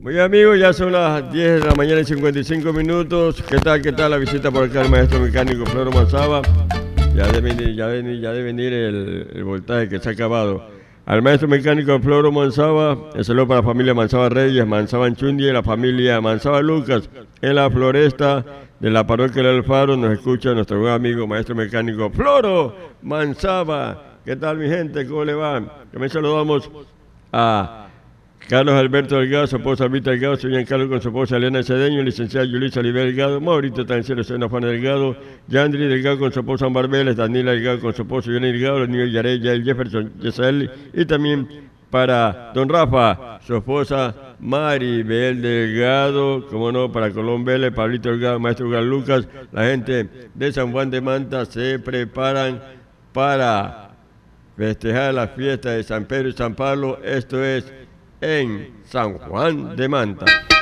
Muy bien, amigos, ya son las 10 de la mañana y 55 minutos. ¿Qué tal? ¿Qué tal la visita por acá del maestro mecánico Floro Manzaba? Ya debe venir el voltaje que se ha acabado. Al maestro mecánico Floro Manzaba, el saludo para la familia Manzaba Reyes, Manzaba Anchundi y la familia Manzaba Lucas. En la floresta de la parroquia del Alfaro nos escucha nuestro buen amigo maestro mecánico Floro Manzaba. ¿Qué tal, mi gente? ¿Cómo le va? También saludamos a Carlos Alberto Delgado, su esposa Albita Delgado, señor Carlos con su esposa Elena Cedeño, licenciada Yulisa Oliver Delgado, Maurito Tancero, señor Juan Delgado, Yandri Delgado con su esposa Ambar Vélez, Daniela Delgado con su esposa Yolanda Delgado, los niños Yarey, Yael Jefferson, Yesel, y también para don Rafa, su esposa Maribel Delgado, como no, para Colón Vélez, Pablito Delgado, maestro Gal Lucas, la gente de San Juan de Manta se preparan para festejar la fiesta de San Pedro y San Pablo, esto es en San Juan de Manta.